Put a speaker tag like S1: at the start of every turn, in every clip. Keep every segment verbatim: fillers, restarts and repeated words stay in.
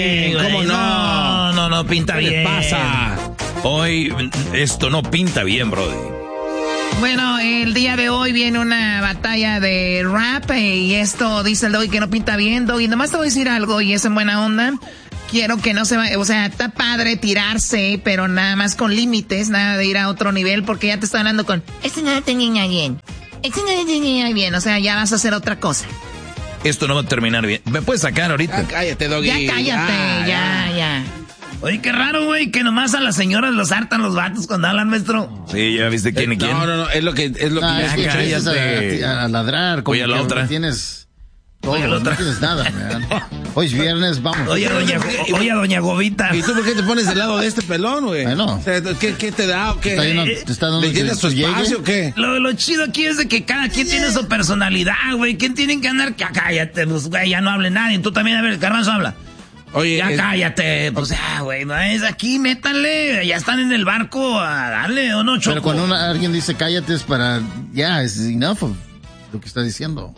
S1: ¿Cómo no?
S2: No, no, no pinta
S1: ¿Qué
S2: bien.
S1: le pasa?
S2: Hoy esto no pinta bien, brody.
S3: Bueno, el día de hoy viene una batalla de rap eh, y esto dice el Doggy que no pinta bien, Doggy. Nomás te voy a decir algo y es en buena onda. Quiero que no se vaya, o sea, está padre tirarse, pero nada más con límites, nada de ir a otro nivel porque ya te está hablando con esto no te niña bien, esto no te niña bien, o sea, ya vas a hacer otra cosa.
S2: Esto no va a terminar bien. ¿Me puedes sacar ahorita?
S1: Ya cállate, Doggy.
S3: Ya cállate,
S1: Ah,
S3: ya, ya.
S2: Oye, qué raro, güey, que nomás a las señoras los hartan los vatos cuando hablan, maestro. Sí, ya viste quién y quién.
S1: No, no, no, es lo que es lo
S4: No,
S1: que
S4: es que
S2: cállate.
S4: empiezas a, a ladrar, como
S2: Voy a la
S4: que
S2: otra.
S4: tienes todo,
S2: Voy a la otra.
S4: no tienes nada, man. Hoy es viernes, vamos.
S2: Oye, doña, oye, doña Gobita.
S1: ¿Y tú por qué te pones del lado de este pelón, güey?
S4: Bueno.
S1: O sea, ¿qué, ¿Qué te da o qué?
S4: Está lleno- te está dando
S1: ¿Le llenas
S4: que
S1: su
S4: llegue?
S1: espacio o qué?
S2: Lo, lo chido aquí es de que cada quien tiene su personalidad, güey. ¿Quién tienen que andar? Ya cállate, pues, güey, ya no hable nadie. Tú también, a ver, Garbanzo habla.
S1: Oye,
S2: Ya
S1: es-
S2: cállate, pues ya, güey, no es aquí, métanle, ya están en el barco, a darle o no, Choco.
S4: Pero cuando una- alguien dice cállate es para, ya, es enough of lo que está diciendo.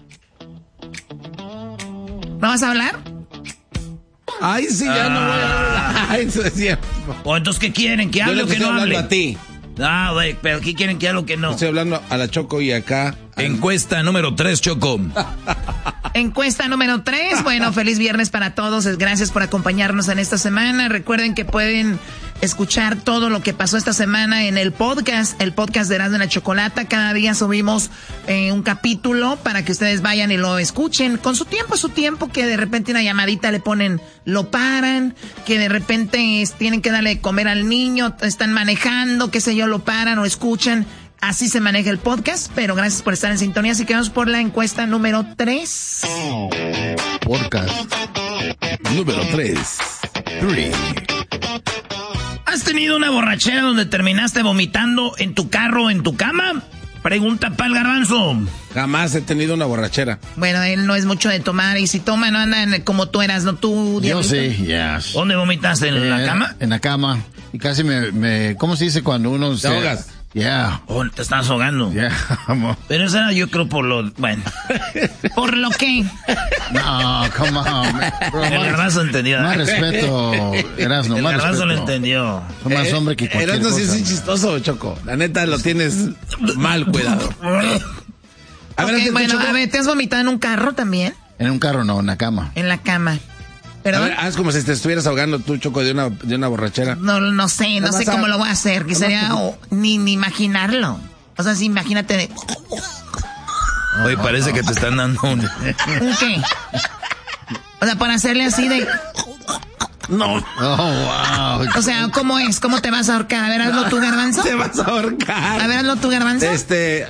S3: ¿No vas a hablar?
S1: Ay, sí, ya no voy a hablar. Ay, eso es cierto.
S2: O entonces, ¿qué quieren? ¿Que
S1: Yo
S2: hable
S1: le
S2: o que
S1: estoy
S2: no
S1: hablando
S2: hable?
S1: a ti.
S2: Ah, güey, pero ¿qué quieren que hable o que no?
S1: Estoy hablando a la Choco y acá.
S2: Encuesta número tres, Choco.
S3: Encuesta número tres. Bueno, feliz viernes para todos. Gracias por acompañarnos en esta semana. Recuerden que pueden escuchar todo lo que pasó esta semana en el podcast, el podcast de Erasmo y la Chocolata. Cada día subimos eh, un capítulo para que ustedes vayan y lo escuchen. Con su tiempo, su tiempo, que de repente una llamadita le ponen, lo paran, que de repente es, tienen que darle de comer al niño, están manejando, qué sé yo, lo paran o escuchan. Así se maneja el podcast, pero gracias por estar en sintonía. Así que vamos por la encuesta número tres.
S4: Podcast.
S1: Número tres.
S2: Three. ¿Has tenido una borrachera donde terminaste vomitando en tu carro o en tu cama? Pregunta pa'l Garbanzo.
S1: Jamás he tenido una borrachera.
S3: Bueno, él no es mucho de tomar, y si toma no andan como tú eras, ¿no? Tú,
S4: Yo
S3: Diablito.
S4: sí, ya.
S2: ¿Dónde vomitaste? ¿En la
S4: Eh,
S2: cama?
S4: En la cama. Y casi me, me ¿cómo se dice cuando uno se...
S1: ahogas?
S4: Yeah,
S2: Oh, te estás ahogando.
S4: yeah, amor.
S2: Pero eso era yo creo por lo... Bueno.
S3: ¿Por lo qué?
S4: No, come on, man. Bro,
S2: El
S4: más-
S2: Garbanzo entendió.
S4: Más respeto, Erasmo,
S2: El
S4: más
S2: Garbanzo lo
S4: respeto.
S2: entendió.
S4: Soy más
S1: Eh,
S4: hombre que cualquier
S1: Erasmo sí
S4: cosa.
S1: es chistoso, Choco. La neta lo tienes mal cuidado. A ver,
S3: Ok,
S1: antes,
S3: bueno,
S1: Choco,
S3: a ver, ¿te has vomitado en un carro también?
S4: En un carro no, en la cama.
S3: En la cama.
S1: a
S3: ¿Perdón?
S1: ver, haz como si te estuvieras ahogando tú, Choco, de una, de una borrachera.
S3: No, no sé, no
S1: Nomás
S3: sé cómo
S1: a-
S3: lo voy a hacer, que
S1: nomás
S3: sería
S1: a-
S3: oh, ni, ni imaginarlo. O sea, sí, imagínate de...
S2: Oye, parece que te están dando un...
S3: ¿Un qué? O sea, por hacerle así de...
S1: No.
S4: Oh, wow.
S3: O sea, ¿cómo es? ¿Cómo te vas a ahorcar? A ver, hazlo tú, Garbanzo.
S1: Te vas a ahorcar.
S3: A ver, hazlo tú, Garbanzo.
S1: Este.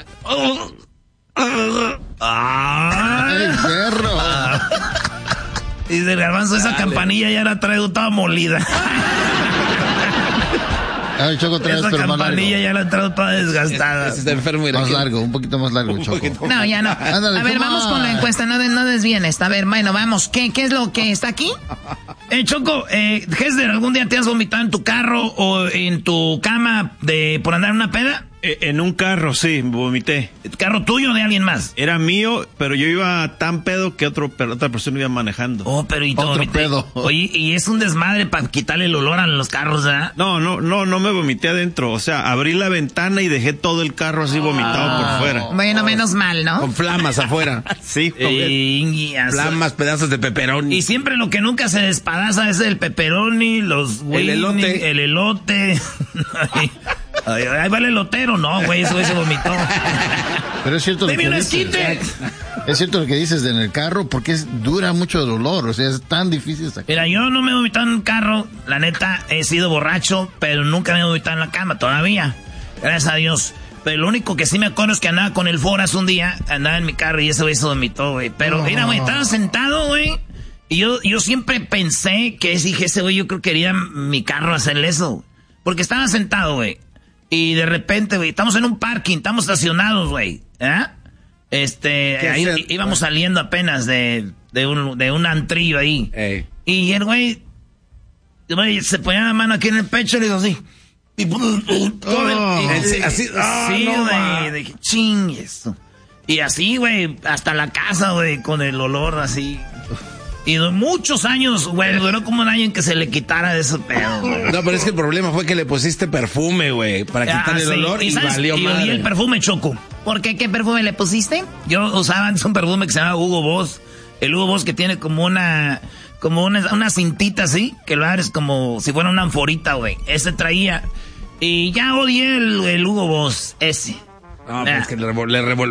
S4: Ay, perro.
S2: Y del Garbanzo, esa campanilla ya la traigo toda molida.
S4: A ver, Choco, otra vez,
S2: Esa
S4: pero más largo.
S2: campanilla ya la traigo toda desgastada.
S1: Ese está enfermo. mira,
S4: Más
S1: que-
S4: largo, un poquito más largo,
S1: Un
S4: Choco.
S1: poquito.
S3: No, ya no.
S4: Ándale,
S3: A ver,
S4: come
S3: vamos
S4: on.
S3: con la encuesta, no, de- no desvienes. A ver, bueno, vamos. ¿Qué, qué es lo que está aquí?
S2: Eh, Choco, eh, Hesder, ¿algún día te has vomitado en tu carro o en tu cama de por andar en una peda?
S5: Eh, En un carro, sí, vomité.
S2: ¿Carro tuyo o de alguien más?
S5: Era mío, pero yo iba tan pedo que otro, pero otra persona iba manejando.
S2: Oh, pero y todo.
S4: Otro
S2: vomité.
S4: pedo.
S2: Oye, y es un desmadre para quitarle el olor a los carros, ¿verdad?
S5: No, no, no, no me vomité adentro. O sea, abrí la ventana y dejé todo el carro así vomitado por fuera.
S3: Bueno, menos mal, ¿no?
S1: Con flamas afuera.
S5: Sí, con-
S2: Y,
S1: Flamas, pedazos de pepperoni.
S2: y siempre lo que nunca se despadaza es el pepperoni, los
S1: El elote.
S2: Winnie, el elote. Ay, ay, ahí va el elotero, no, güey, eso güey se vomitó.
S4: Pero es cierto lo
S2: Deme
S4: que
S2: un
S4: dices.
S2: esquite.
S4: Es cierto lo que dices de en el carro, porque es, dura mucho el olor, o sea, es tan difícil sacar.
S2: Mira, yo no me he vomitado en un carro, la neta, he sido borracho, pero nunca me he vomitado en la cama todavía. Gracias a Dios. Pero lo único que sí me acuerdo es que andaba con el Foras un día, andaba en mi carro y ese güey se vomitó, güey. Pero mira, güey, estaba sentado, güey. Y yo, yo siempre pensé que dije, ese güey, yo creo que quería mi carro hacerle eso. Porque estaba sentado, güey. Y de repente, güey, estamos en un parking, estamos estacionados, güey. ¿Eh? Este,
S1: ¿Qué
S2: ahí
S1: hacer?
S2: íbamos saliendo apenas de, de, un, de un antrillo ahí.
S1: Ey.
S2: Y el güey, güey, se ponía la mano aquí en el pecho y le hizo así. Y,
S1: Oh,
S2: y-
S1: así- así- ah,
S2: sí,
S1: no,
S2: güey,
S1: ma.
S2: dije, ching, esto. Y así, güey, hasta la casa, güey, con el olor así. Y de muchos años, güey, duró como un año en que se le quitara de ese pedo, güey.
S1: No, pero es que el problema fue que le pusiste perfume, güey, para quitar ah, el sí. olor y, y valió
S2: y
S1: madre.
S2: Y el perfume, Choco.
S3: ¿Por qué? ¿Qué perfume le pusiste?
S2: Yo usaba antes un perfume que se llama Hugo Boss. El Hugo Boss que tiene como una... Como una, una cintita así, que lo abres como si fuera una anforita, güey. Ese traía. Y ya odié el, el Hugo Boss, ese.
S1: No, pues que le, revol, le revolvió.